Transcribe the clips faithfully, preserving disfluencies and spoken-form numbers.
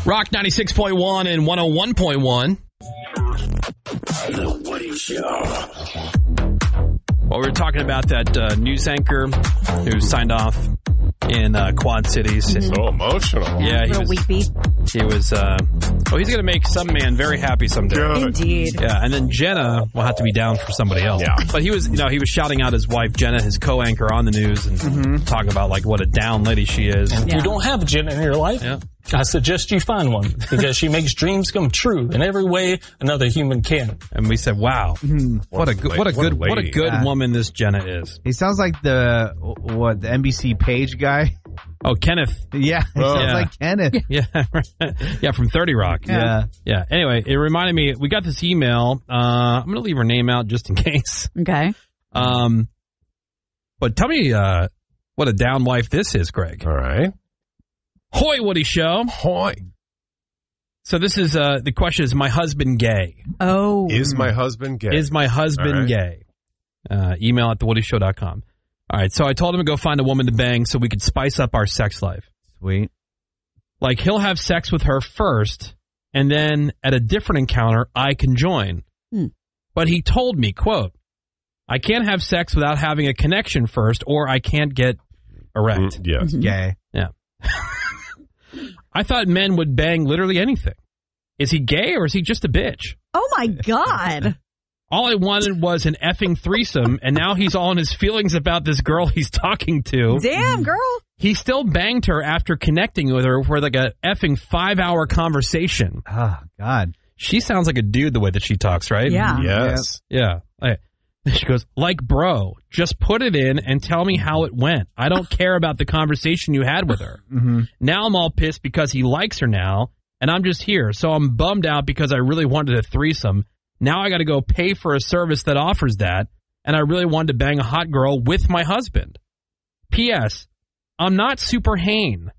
Rock ninety-six point one and one oh one point one. The Woody Show. Well, we were talking about that uh, news anchor who signed off in uh, Quad Cities. So emotional. Yeah, he a little was, weepy. he was, uh, oh, he's going to make some man very happy someday. Good. Indeed. Yeah, and then Jenna will have to be down for somebody else. Yeah. But he was, you know, he was shouting out his wife, Jenna, his co-anchor on the news, and Mm-hmm. talking about, like, what a down lady she is. If Yeah. you don't have Jenna in your life, Yeah. I suggest you find one because she makes dreams come true in every way another human can. And we said, wow, what a good, what a What a good, what a lady. good Yeah. woman this Jenna is. He sounds like the, what, the N B C Page guy? Oh, Kenneth. Yeah, he Oh. sounds Yeah. like Kenneth. Yeah, yeah, from thirty Rock. Yeah. Yeah. Anyway, it reminded me, we got this email. Uh, I'm going to leave her name out just in case. Okay. Um, but tell me, uh, what a down wife this is, Greg. All right. Hoy, Woody Show. Hoy. So this is, uh, the question is, my husband gay? Oh. Is my husband gay? Is my husband All right. gay? Uh, email at the woody show dot com. All right. So I told him to go find a woman to bang so we could spice up our sex life. Sweet. Like, he'll have sex with her first, and then at a different encounter, I can join. Hmm. But he told me, quote, I can't have sex without having a connection first, or I can't get erect. Mm, yes. Gay. Yeah. I thought men would bang literally anything. Is he gay, or is he just a bitch? Oh, my God. All I wanted was an effing threesome, and now he's all in his feelings about this girl he's talking to. Damn, girl. He still banged her after connecting with her for like a effing five-hour conversation. Oh, God. She sounds like a dude the way that she talks, right? Yeah. Yes. Yeah. Like- She goes, like, bro, just put it in and tell me how it went. I don't care about the conversation you had with her. Mm-hmm. Now I'm all pissed because he likes her now, and I'm just here. So I'm bummed out because I really wanted a threesome. Now I got to go pay for a service that offers that, and I really wanted to bang a hot girl with my husband. P S. I'm not super Hain.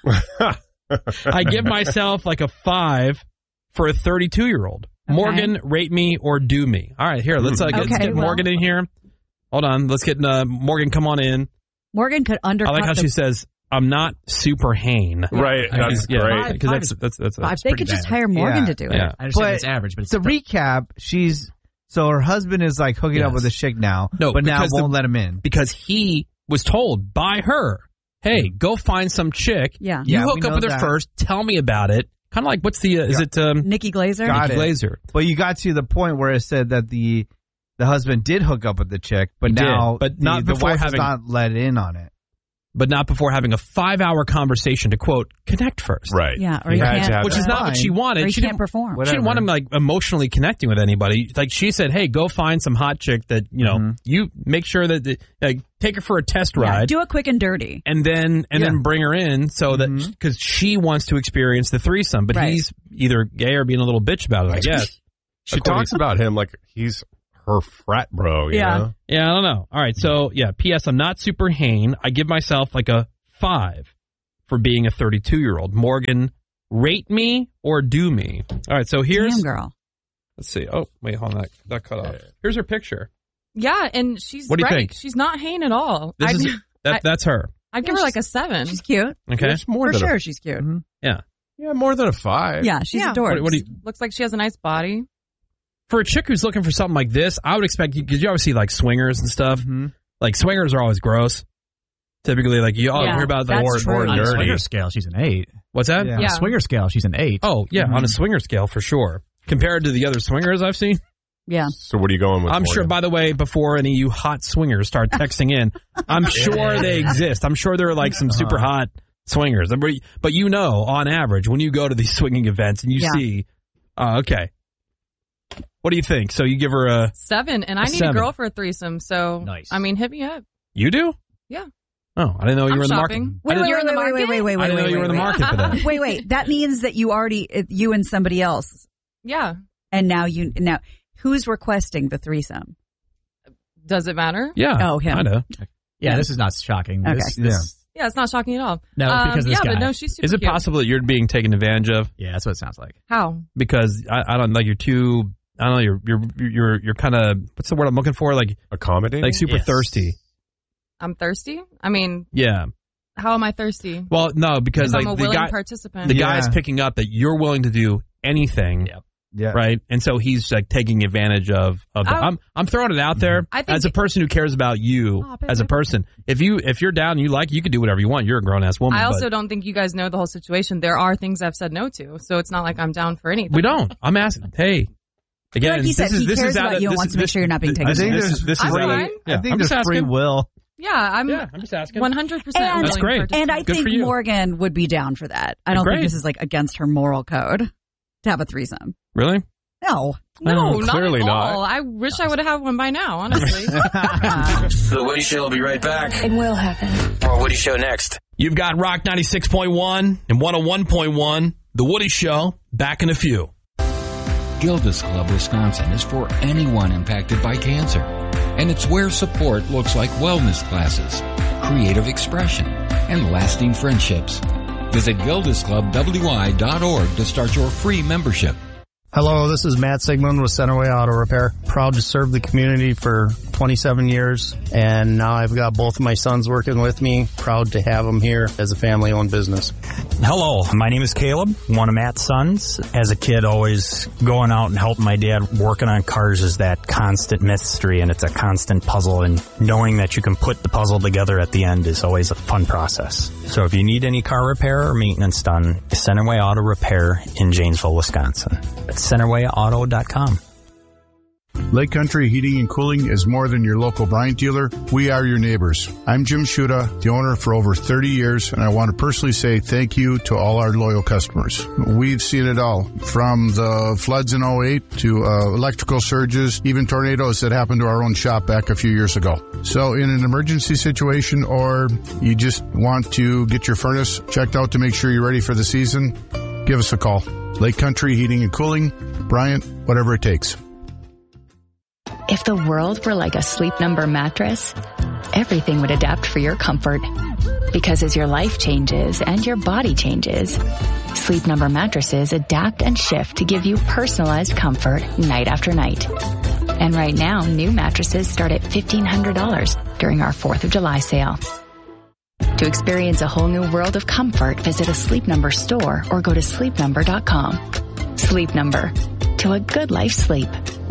I give myself like a five for a thirty-two-year-old. Okay. Morgan, rate me or do me. All right, here, let's, uh, get, let's Okay, get well. Morgan in here. Hold on, let's get uh, Morgan, come on in. Morgan could I undercut like how the- she says, I'm not super Hain. Right. That's yeah, great. Because that's, that's, that's, that's, They pretty could just bad. hire Morgan Yeah. to do it. yeah. I understand But it's average, but it's To recap, she's, so her husband is like hooking up Yes. with a chick now, No, but now because the- won't let him in. Because he was told by her, hey, go find some chick. Yeah. You Yeah, hook we up know with her that. first. Tell me about it. Kind of like, what's the, uh, is Yeah. it um, Nikki Glazer? Got Nikki it. Glazer? But you got to the point where it said that the the husband did hook up with the chick, but He did, now but the, not the before wife having- is not let in on it. But not before having a five-hour conversation to, quote, connect first. Right. Yeah, or You you had to can't- have Which is that. not what she wanted. Or you she can't didn't, perform. What- She didn't want him, Whatever. like, emotionally connecting with anybody. Like, she said, hey, go find some hot chick that, you know, Mhm. you make sure that, the- like, take her for a test Yeah, ride. do it quick and dirty. and then and Yeah. then bring her in so that Mhm. because she wants to experience the threesome, but Right. he's either gay or being a little bitch about it, I guess. She According- talks about him like he's her frat bro, you Yeah. know? Yeah, I don't know. All right, so yeah. P S. I'm not super Hain. I give myself like a five for being a thirty-two-year-old. Morgan, rate me or do me. All right, so here's Damn, girl. let's see. Oh wait, hold on, that that cut off. Here's her picture. Yeah, and she's What do you right. think? She's not Hain at all. This I'd, is that I- that's her. I'd give her like a seven. She's cute. Okay. It's more For than sure, a, she's cute. Yeah. yeah, more than a five. Yeah, she's Yeah. adored. What, what do you, Looks like she has a nice body. for a chick who's looking for something like this? I would expect because you always see like swingers and stuff. Mm-hmm. Like swingers are always gross. Typically, like you all Yeah, hear about the that's or, true. or On a dirty. swinger scale, she's an eight. What's that? Yeah. On Yeah. a swinger scale, she's an eight. Oh yeah, Mm-hmm. on a swinger scale for sure. Compared to the other swingers I've seen, Yeah. So what are you going with? I'm sure. Morgan? By the way, before any of you hot swingers start texting in, I'm sure they exist. I'm sure there are like some super hot swingers. But but you know, on average, when you go to these swinging events and you Yeah. see, uh, okay, what do you think? So you give her a Seven, and I A need seven. a girl for a threesome. So, Nice. I mean, hit me up. you do? Yeah. Oh, I didn't know you I'm were in the market. shopping. I Wait, didn't, wait, You're wait, in the wait, wait, market? wait, wait, wait, I didn't know wait, you were in the wait, market for that. Wait, wait. That means that you already, uh, you and somebody else, Yeah. and now you, now, who's requesting the threesome? Does it matter? Yeah. Oh, him. Kinda. Yeah, this is not shocking. Okay. This, this, Yeah, it's not shocking at all. No, Um, because of this yeah, guy. but no, she's super Is it cute. possible that you're being taken advantage of? Yeah, that's what it sounds like. How? Because I, I don't like you're too. I don't know. You're you're you're you're kind of what's the word I'm looking for? Like accommodating. like super Yes. thirsty. I'm thirsty? I mean, Yeah. How am I thirsty? Well, no, because If like I'm a the willing guy, participant. the Yeah. guy's picking up that you're willing to do anything. Yep. Yeah. Right, and so he's like taking advantage of of. The, I- I'm I'm throwing it out there I think as a it- person who cares about you Oh, as a baby. person. If you if you're down, and you like, you can do whatever you want. You're a grown ass woman. I also but don't think you guys know the whole situation. There are things I've said no to, so it's not like I'm down for anything. we don't. I'm asking. Hey, again, Like he said, this is he this cares is out about of, you and this wants is- to make this- sure you're not being taken this- advantage this of. is- This is I'm out of- fine. yeah, I think I'm there's just free asking. will. Yeah, I'm Yeah, I'm just asking. one hundred percent. And, That's great. And I Good for think you. Morgan would be down for that. I don't Great. think this is like against her moral code to have a threesome. Really? No. No, No, not clearly at not. all. I wish I would have had one by now, honestly. The Woody Show will be right back. It will happen. More Woody Show next. You've got Rock ninety-six point one and one oh one point one, The Woody Show, back in a few. Gilda's Club Wisconsin is for anyone impacted by cancer. And it's where support looks like wellness classes, creative expression, and lasting friendships. Visit gildas club w i dot org to start your free membership. Hello, this is Matt Sigmund with Centerway Auto Repair. Proud to serve the community for twenty-seven years, and now I've got both of my sons working with me. Proud to have them here as a family-owned business. Hello, my name is Caleb, one of Matt's sons. As a kid, always going out and helping my dad working on cars is that constant mystery, and it's a constant puzzle, and knowing that you can put the puzzle together at the end is always a fun process. So if you need any car repair or maintenance done, Centerway Auto Repair in Janesville, Wisconsin. That's centerway auto dot com. Lake Country Heating and Cooling is more than your local Bryant dealer. We are your neighbors. I'm Jim Shuda, the owner for over thirty years, and I want to personally say thank you to all our loyal customers. We've seen it all, from the floods in oh eight to uh, electrical surges, even tornadoes that happened to our own shop back a few years ago. So in an emergency situation, or you just want to get your furnace checked out to make sure you're ready for the season, give us a call. Lake Country Heating and Cooling, Bryant, whatever it takes. If the world were like a Sleep Number mattress, everything would adapt for your comfort. Because as your life changes and your body changes, Sleep Number mattresses adapt and shift to give you personalized comfort night after night. And right now, new mattresses start at fifteen hundred dollars during our fourth of July sale. To experience a whole new world of comfort, visit a Sleep Number store or go to sleep number dot com. Sleep Number. To a good life sleep.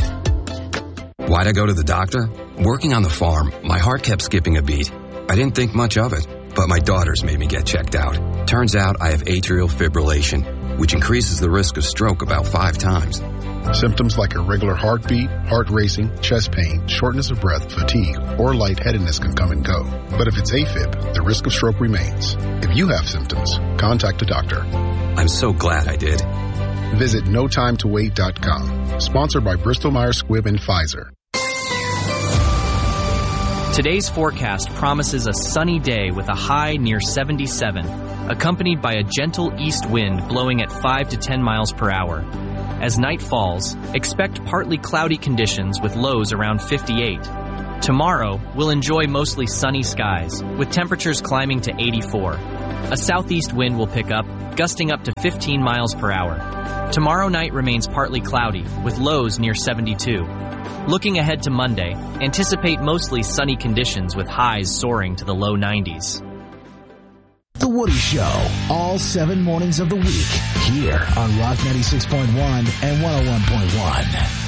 Why'd I go to the doctor? Working on the farm, my heart kept skipping a beat. I didn't think much of it, but my daughters made me get checked out. Turns out I have atrial fibrillation, which increases the risk of stroke about five times. Symptoms like irregular heartbeat, heart racing, chest pain, shortness of breath, fatigue, or lightheadedness can come and go. But if it's AFib, the risk of stroke remains. If you have symptoms, contact a doctor. I'm so glad I did. Visit no time to wait dot com. Sponsored by Bristol Myers Squibb and Pfizer. Today's forecast promises a sunny day with a high near seventy-seven, accompanied by a gentle east wind blowing at five to ten miles per hour. As night falls, expect partly cloudy conditions with lows around fifty-eight. Tomorrow, we'll enjoy mostly sunny skies, with temperatures climbing to eighty-four. A southeast wind will pick up, gusting up to fifteen miles per hour. Tomorrow night remains partly cloudy, with lows near seventy-two. Looking ahead to Monday, anticipate mostly sunny conditions with highs soaring to the low nineties. The Woody Show, all seven mornings of the week, here on Rock ninety-six point one and one oh one point one.